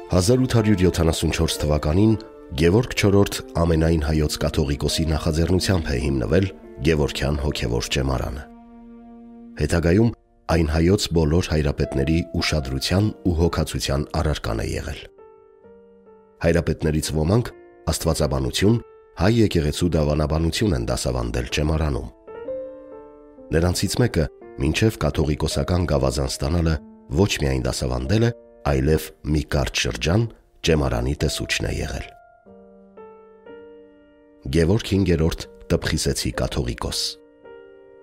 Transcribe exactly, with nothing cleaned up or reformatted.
հազար ութ հարյուր յոթանասունչորս թվականին Գևորգ չորրորդ ամենայն հայոց կաթողիկոսի նախաձեռնությամբ է հիմնվել Գևորգյան հոգևոր ճեմարանը։ Հետագայում այն հայոց բոլոր հայրապետների ուշադրության ու հոգացության առարկան է եղել։ Հայրապետներից ոմանք աստվածաբանություն, հայ եկեղեցու դավանաբանություն են դասավանդել ճեմարանում։ Նրանցից մեկը մինչև կաթողիկոսական գավազան ստանալը ոչ միայն դասավանդել է, այլև մի կարճ շրջան ճեմարանի տեսուչն է եղել։ Գևորգ հինգերորդ Տպխիսեցի կաթողիկոս։